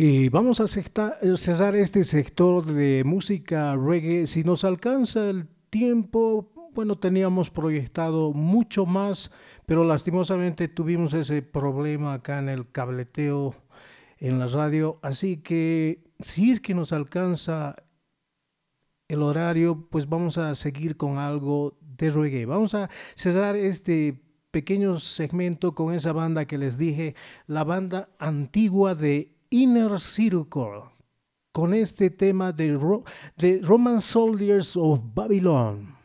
Y vamos a cesar este sector de música reggae. Si nos alcanza el tiempo, bueno, teníamos proyectado mucho más, pero lastimosamente tuvimos ese problema acá en el cableteo en la radio. Así que si es que nos alcanza el horario, pues vamos a seguir con algo de reggae. Vamos a cerrar este pequeño segmento con esa banda que les dije, la banda antigua de Inner Circle, con este tema de Roman Soldiers of Babylon.